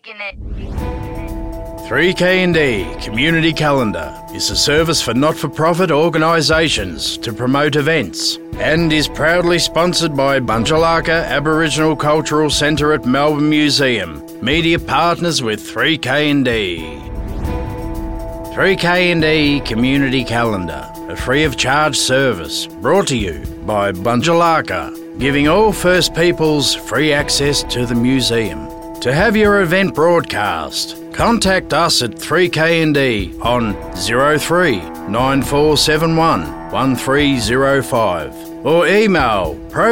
making it. 3K&D Community Calendar is a service for not-for-profit organisations to promote events and is proudly sponsored by Bunjalaka Aboriginal Cultural Centre at Melbourne Museum, media partners with 3K&D. 3K&D Community Calendar, a free-of-charge service brought to you by Bunjalaka, giving all First Peoples free access to the museum. To have your event broadcast, contact us at 3K&D on 03 9471 1305 or email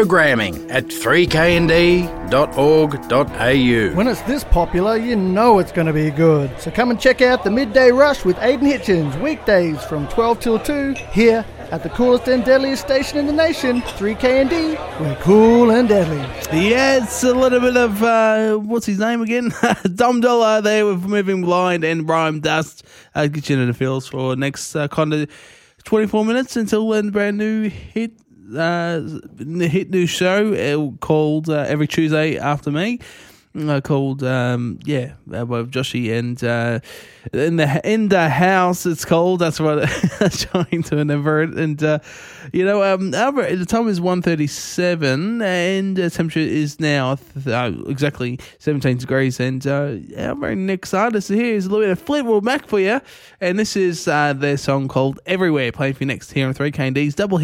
programming@3knd.org.au. When it's this popular, you know it's going to be good. So come and check out the Midday Rush with Aidan Hitchens, weekdays from 12 till 2, here at the coolest and deadliest station in the nation, 3K&D. We're cool and deadly. Yeah, it's a little bit of, what's his name again? Dom Dollar there with Moving Blind and Rhyme Dust. Get you into the feels for next kind of 24 minutes until a brand new hit new show called Every Tuesday After Me. Called with Joshy and in the house it's called. That's what I'm trying to remember it. And the time is 1:37 and the temperature is now exactly 17 degrees. And our very next artist here is a little bit of Fleetwood Mac for you, and this is their song called Everywhere, playing for you next here on 3K&D's Double Hit.